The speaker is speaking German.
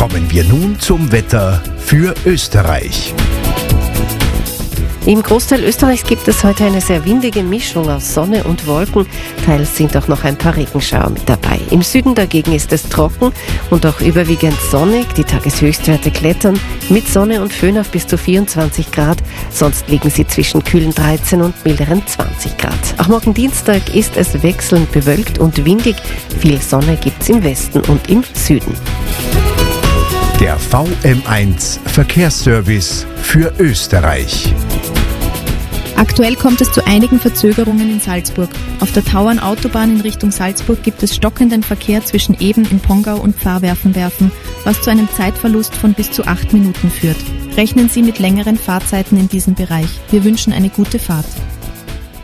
Kommen wir nun zum Wetter für Österreich. Im Großteil Österreichs gibt es heute eine sehr windige Mischung aus Sonne und Wolken. Teils sind auch noch ein paar Regenschauer mit dabei. Im Süden dagegen ist es trocken und auch überwiegend sonnig. Die Tageshöchstwerte klettern mit Sonne und Föhn auf bis zu 24 Grad. Sonst liegen sie zwischen kühlen 13 und milderen 20 Grad. Auch morgen Dienstag ist es wechselnd bewölkt und windig. Viel Sonne gibt's im Westen und im Süden. Der VM1 Verkehrsservice für Österreich. Aktuell kommt es zu einigen Verzögerungen in Salzburg. Auf der Tauernautobahn in Richtung Salzburg gibt es stockenden Verkehr zwischen Eben in Pongau und Pfarrwerfenwerfen, was zu einem Zeitverlust von bis zu 8 Minuten führt. Rechnen Sie mit längeren Fahrzeiten in diesem Bereich. Wir wünschen eine gute Fahrt.